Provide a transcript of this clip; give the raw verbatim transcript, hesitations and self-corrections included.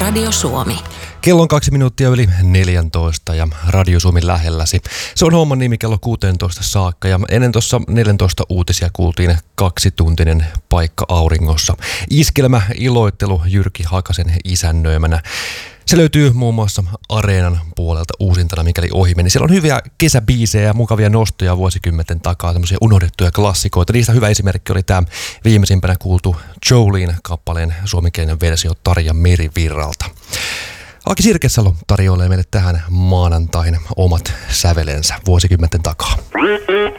Radio Suomi. Kello on kaksi minuuttia yli neljäntoista ja Radio Suomi lähelläsi. Se on homman nimi kello kuusitoista saakka ja ennen tuossa neljäntoista uutisia kuultiin kaksituntinen paikka auringossa. Iskelmä iloittelu Jyrki Hakasen isännöimänä. Se löytyy muun muassa Areenan puolelta uusintana, mikäli ohi meni. Siellä on hyviä kesäbiisejä ja mukavia nostoja vuosikymmenten takaa, semmoisia unohdettuja klassikoita. Niistä hyvä esimerkki oli tämä viimeisimpänä kuultu Jolene-kappaleen suomenkielinen versio Tarja Merivirralta. Aki Sirkesalo tarjoilee meille tähän maanantain omat sävelensä vuosikymmenten takaa.